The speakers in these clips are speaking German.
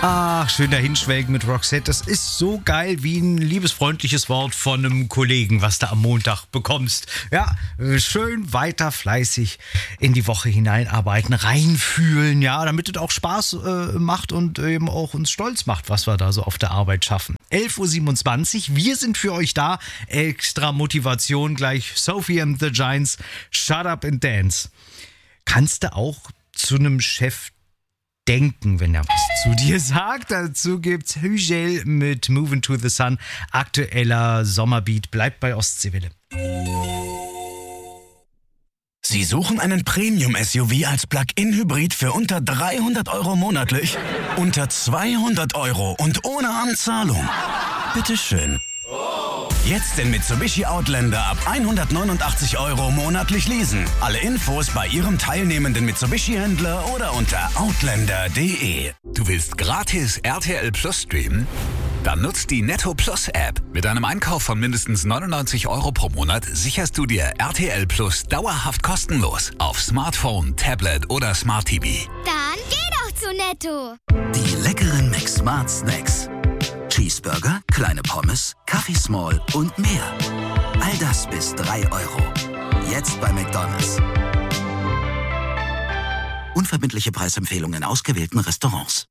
Ach, schön dahinschwelgen mit Roxette. Das ist so geil wie ein liebesfreundliches Wort von einem Kollegen, was du am Montag bekommst. Ja, schön weiter fleißig in die Woche hineinarbeiten, reinfühlen, ja, damit es auch Spaß macht und eben auch uns stolz macht, was wir da so auf der Arbeit schaffen. 11.27 Uhr, wir sind für euch da. Extra Motivation gleich. Sophie and the Giants, Shut Up and Dance. Kannst du auch zu einem Chef denken, wenn er was zu dir sagt? Dazu gibt's Hügel mit Moving to the Sun. Aktueller Sommerbeat. Bleibt bei Ostseewelle. Sie suchen einen Premium-SUV als Plug-in-Hybrid für unter 300 € monatlich? Unter 200 € und ohne Anzahlung? Bitteschön. Jetzt den Mitsubishi Outlander ab 189 € monatlich leasen. Alle Infos bei Ihrem teilnehmenden Mitsubishi-Händler oder unter outlander.de. Du willst gratis RTL Plus streamen? Dann nutzt die Netto Plus App. Mit einem Einkauf von mindestens 99 € pro Monat sicherst du dir RTL Plus dauerhaft kostenlos auf Smartphone, Tablet oder Smart TV. Dann geh doch zu Netto. Die leckeren McSmart Snacks. Cheeseburger, kleine Pommes, Kaffee Small und mehr. All das bis 3 €. Jetzt bei McDonald's. Unverbindliche Preisempfehlungen in ausgewählten Restaurants.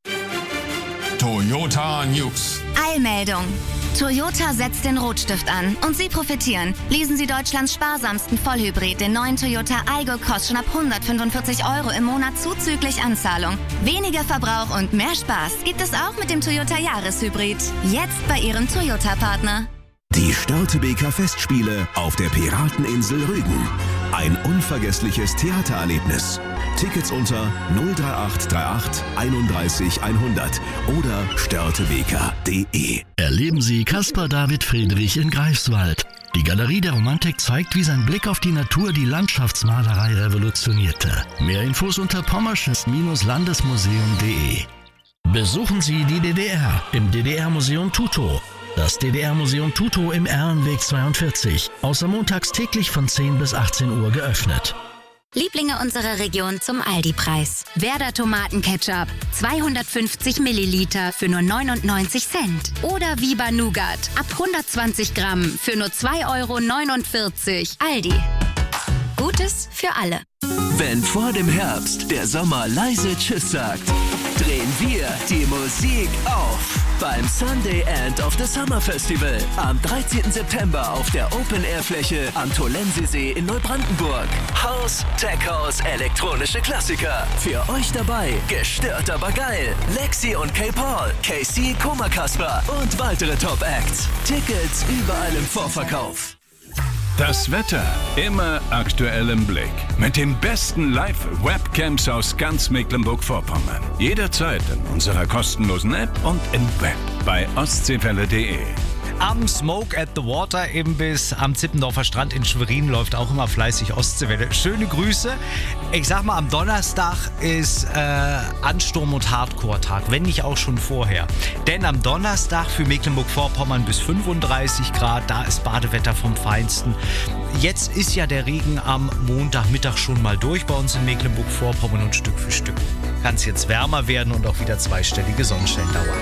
Toyota News. Eilmeldung. Toyota setzt den Rotstift an und Sie profitieren. Leasen Sie Deutschlands sparsamsten Vollhybrid, den neuen Toyota Aygo, kostet schon ab 145 € im Monat zuzüglich Anzahlung. Weniger Verbrauch und mehr Spaß gibt es auch mit dem Toyota Jahreshybrid. Jetzt bei Ihrem Toyota-Partner. Die Störtebeker Festspiele auf der Pirateninsel Rügen. Ein unvergessliches Theatererlebnis. Tickets unter 03838 31 100 oder störtebeker.de. Erleben Sie Caspar David Friedrich in Greifswald. Die Galerie der Romantik zeigt, wie sein Blick auf die Natur die Landschaftsmalerei revolutionierte. Mehr Infos unter pommersches-landesmuseum.de. Besuchen Sie die DDR im DDR-Museum Tutow. Das DDR-Museum Tutow im Erlenweg 42. Außer montags täglich von 10 bis 18 Uhr geöffnet. Lieblinge unserer Region zum Aldi-Preis. Werder Tomatenketchup, 250 Milliliter für nur 99 Cent. Oder Viva Nougat, ab 120 Gramm für nur 2,49 €. Aldi. Gutes für alle. Wenn vor dem Herbst der Sommer leise Tschüss sagt, drehen wir die Musik auf. Beim Sunday End of the Summer Festival am 13. September auf der Open-Air-Fläche am Tolensisee in Neubrandenburg. House, Tech House, elektronische Klassiker. Für euch dabei, gestört aber geil. Lexi und K-Paul, KC, Koma Kasper und weitere Top-Acts. Tickets überall im Vorverkauf. Das Wetter immer aktuell im Blick. Mit den besten Live-Webcams aus ganz Mecklenburg-Vorpommern. Jederzeit in unserer kostenlosen App und im Web bei ostseewelle.de. Am Smoke at the Water Imbiss am Zippendorfer Strand in Schwerin läuft auch immer fleißig Ostseewelle. Schöne Grüße. Ich sag mal, am Donnerstag ist Ansturm- und Hardcore-Tag, wenn nicht auch schon vorher. Denn am Donnerstag für Mecklenburg-Vorpommern bis 35 Grad, da ist Badewetter vom Feinsten. Jetzt ist ja der Regen am Montagmittag schon mal durch bei uns in Mecklenburg-Vorpommern und Stück für Stück kann es jetzt wärmer werden und auch wieder zweistellige Sonnenstellendauer.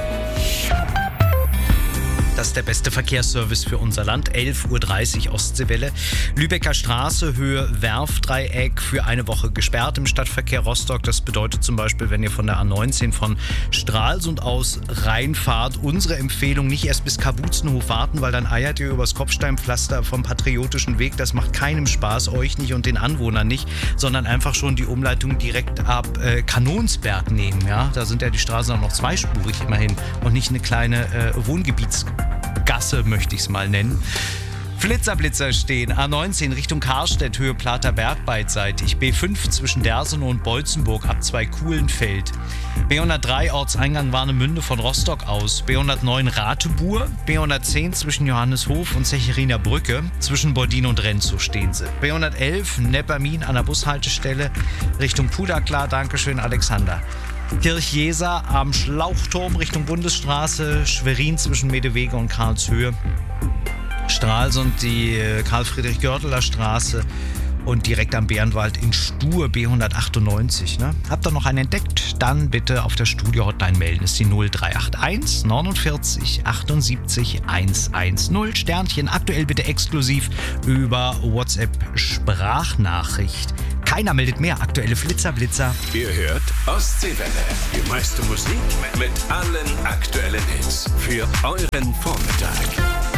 Das ist der beste Verkehrsservice für unser Land. 11.30 Uhr Ostseewelle. Lübecker Straße, Höhe Werfdreieck, für eine Woche gesperrt im Stadtverkehr Rostock. Das bedeutet zum Beispiel, wenn ihr von der A19 von Stralsund aus reinfahrt, unsere Empfehlung, nicht erst bis Kabuzenhof warten, weil dann eiert ihr übers Kopfsteinpflaster vom Patriotischen Weg. Das macht keinem Spaß, euch nicht und den Anwohnern nicht, sondern einfach schon die Umleitung direkt ab Kanonsberg nehmen. Ja? Da sind ja die Straßen auch noch zweispurig immerhin und nicht eine kleine Wohngebietsgasse, möchte ich es mal nennen. Flitzer stehen. A19 Richtung Karstedt, Höhe Platerberg beidseitig. B5 zwischen Dersenow und Bolzenburg ab 2 Kuhlenfeld. B103 Ortseingang Warnemünde von Rostock aus. B109 Ratebur. B110 zwischen Johanneshof und Zechiriner Brücke. Zwischen Bordin und Renzow stehen sie. B111 Neppermin an der Bushaltestelle Richtung Pudaklar. Dankeschön, Alexander. Kirchjeser am Schlauchturm Richtung Bundesstraße. Schwerin zwischen Medewege und Karlshöhe. Stralsund die Karl-Friedrich-Gördeler Straße und direkt am Bärenwald in Stur B198. Ne? Habt ihr noch einen entdeckt? Dann bitte auf der Studio-Hotline melden. Das ist die 0381 49 78 110. Sternchen, aktuell bitte exklusiv über WhatsApp-Sprachnachricht. Keiner meldet mehr. Aktuelle Flitzer-Blitzer. Ihr hört Ostseewelle. Die meiste Musik mit allen aktuellen Hits für euren Vormittag.